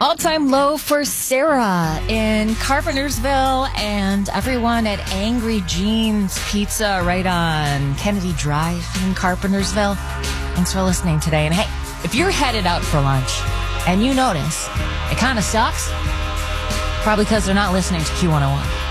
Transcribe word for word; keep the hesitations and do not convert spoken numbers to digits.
All-time low for Sarah in Carpentersville and everyone at Angry Jeans Pizza right on Kennedy Drive in Carpentersville. Thanks for listening today. And hey, if you're headed out for lunch and you notice it kind of sucks, probably because they're not listening to Q one oh one.